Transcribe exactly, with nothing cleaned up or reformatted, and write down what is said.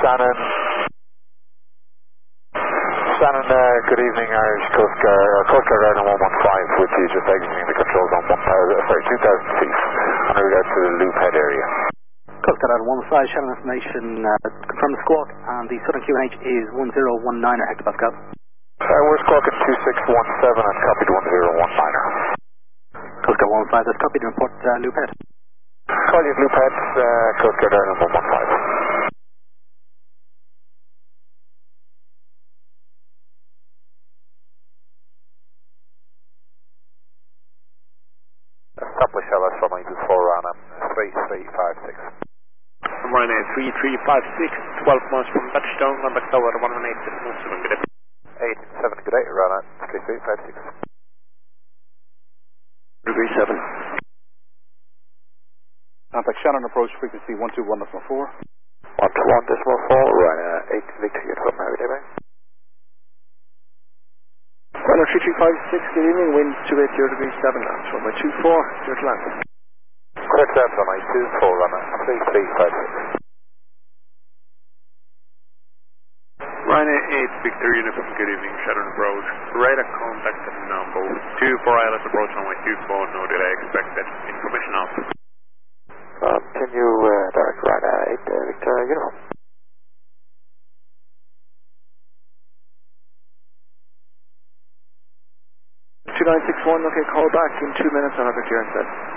Shannon. Shannon, uh, good evening, Irish Coast Guard, uh, Coast Guard Ireland one one five with you, just exiting the control zone one thousand, sorry, two thousand feet, on regards to the loop head area. Coast Guard Ireland one one five, Shannon information, uh, confirm the squawk, and the Southern Q N H is one zero one nine er hectopascal. Uh, we're squawking two six one seven and copied one zero one nine er. Coast Guard one one five, that's copied, report uh, loop head. Call you loop head, uh, Coast Guard Ireland one one five. Establish L S runway before Rana, three three five six. Ryanair three three five six, twelve miles from Touchdown, contact tower one one eight seven, good day. eight seven, good day, Rana, three three five six. Degree seven. Contact Shannon, approach frequency one two one decimal four. one two one decimal four, Ryanair eight Victor Uniform, how good day, mate? Ryanair three three five six, good evening, wind two eight zero degrees seven knots, runway two four, clear to land. Clear to land, runway two four, Rana, three three five six. Ryanair eight Victor Uniform, good evening, Shannon approach, radar contact number two four I L S approach runway two four, no delay expected, information off. Um, can you uh, direct Ryanair eight uh, Victor Uniform? two nine six one, okay, call back in two minutes, I'll have a clearance set.